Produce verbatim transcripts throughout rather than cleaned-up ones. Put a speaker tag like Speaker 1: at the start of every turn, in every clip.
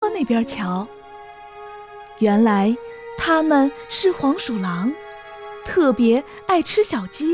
Speaker 1: 那边瞧。原来他们是黄鼠狼，特别爱吃小鸡。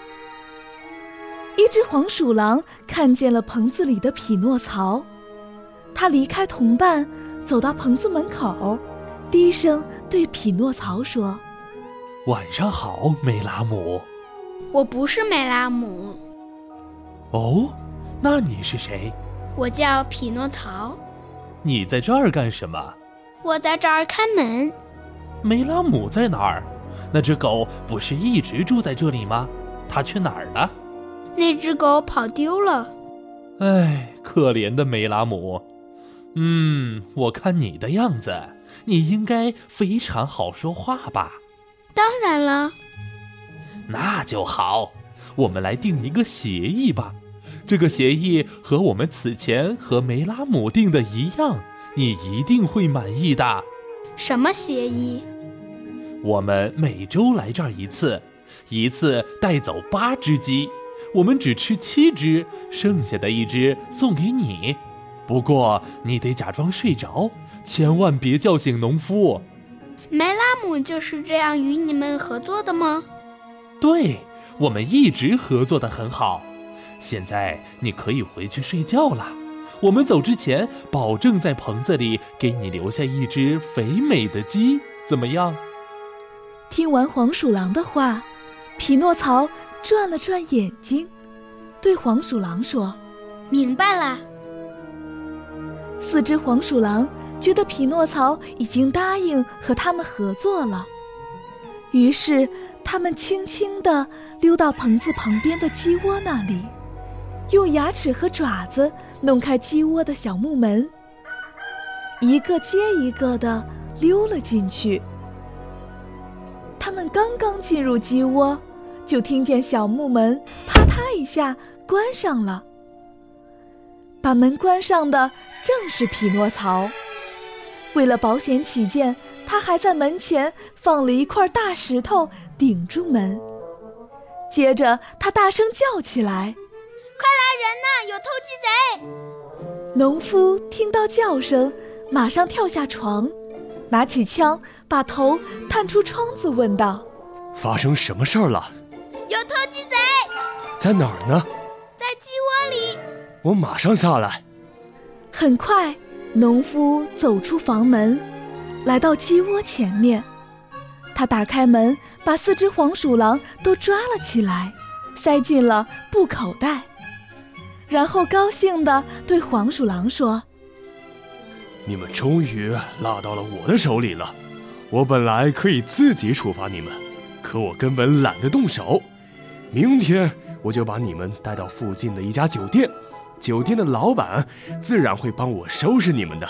Speaker 1: 一只黄鼠狼看见了棚子里的匹诺曹，他离开同伴，走到棚子门口，低声对匹诺曹说：
Speaker 2: 晚上好，梅拉姆。
Speaker 3: 我不是梅拉姆。
Speaker 2: 哦，那你是谁？
Speaker 3: 我叫匹诺曹。
Speaker 2: 你在这儿干什么？
Speaker 3: 我在这儿看门。
Speaker 2: 梅拉姆在哪儿？那只狗不是一直住在这里吗？它去哪儿了？
Speaker 3: 那只狗跑丢了。
Speaker 2: 唉，可怜的梅拉姆。嗯，我看你的样子，你应该非常好说话吧？
Speaker 3: 当然了。
Speaker 2: 那就好，我们来定一个协议吧。这个协议和我们此前和梅拉姆定的一样，你一定会满意的。
Speaker 3: 什么协议？
Speaker 2: 我们每周来这儿一次，一次带走八只鸡，我们只吃七只，剩下的一只送给你。不过你得假装睡着，千万别叫醒农夫。
Speaker 3: 梅拉姆就是这样与你们合作的吗？
Speaker 2: 对，我们一直合作得很好。现在你可以回去睡觉了。我们走之前，保证在棚子里给你留下一只肥美的鸡，怎么样？
Speaker 1: 听完黄鼠狼的话，匹诺曹转了转眼睛，对黄鼠狼说：
Speaker 3: 明白了。
Speaker 1: 四只黄鼠狼觉得匹诺曹已经答应和他们合作了，于是他们轻轻地溜到棚子旁边的鸡窝那里，用牙齿和爪子弄开鸡窝的小木门，一个接一个地溜了进去。他们刚刚进入鸡窝，就听见小木门啪嗒一下关上了。把门关上的正是匹诺曹。为了保险起见，他还在门前放了一块大石头顶住门。接着他大声叫起来：
Speaker 3: 快来人呐，有偷鸡贼！
Speaker 1: 农夫听到叫声，马上跳下床，拿起枪，把头探出窗子问道：
Speaker 4: 发生什么事儿了？
Speaker 3: 有偷鸡贼！
Speaker 4: 在哪儿呢？
Speaker 3: 在鸡窝里。
Speaker 4: 我马上下来。
Speaker 1: 很快，农夫走出房门，来到鸡窝前面。他打开门，把四只黄鼠狼都抓了起来，塞进了布口袋，然后高兴地对黄鼠狼说：
Speaker 4: 你们终于落到了我的手里了。我本来可以自己处罚你们，可我根本懒得动手。明天我就把你们带到附近的一家酒店，酒店的老板自然会帮我收拾你们的。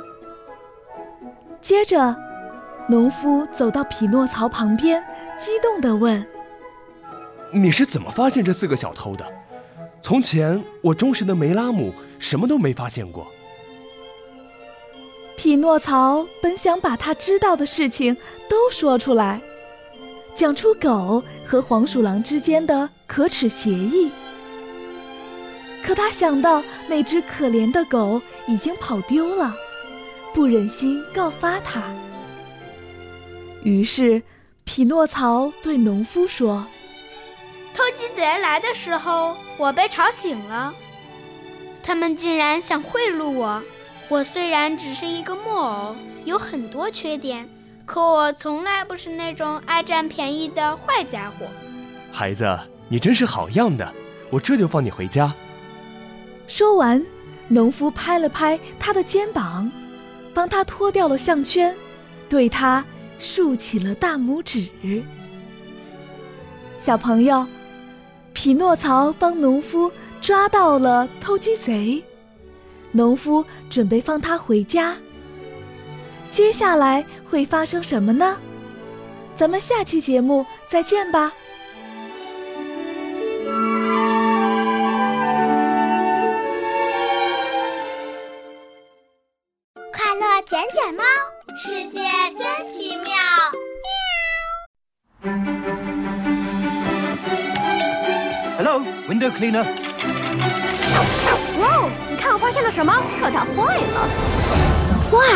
Speaker 1: 接着，农夫走到匹诺曹旁边，激动地问：
Speaker 4: 你是怎么发现这四个小偷的？从前我忠实的梅拉姆什么都没发现过。
Speaker 1: 匹诺曹本想把他知道的事情都说出来，讲出狗和黄鼠狼之间的可耻协议，可他想到那只可怜的狗已经跑丢了，不忍心告发他。于是匹诺曹对农夫说：
Speaker 3: 偷鸡贼来的时候，我被吵醒了，他们竟然想贿赂我。我虽然只是一个木偶，有很多缺点，可我从来不是那种爱占便宜的坏家伙。
Speaker 4: 孩子，你真是好样的，我这就放你回家。
Speaker 1: 说完，农夫拍了拍他的肩膀，帮他脱掉了项圈，对他竖起了大拇指。小朋友，匹诺曹帮农夫抓到了偷鸡贼，农夫准备放他回家。接下来会发生什么呢？咱们下期节目再见吧。
Speaker 5: 快乐卷卷猫，世界真奇妙。
Speaker 6: Hello, window cleaner.
Speaker 7: 哇哦，你看我发现了什么？可它坏了。
Speaker 5: 哇！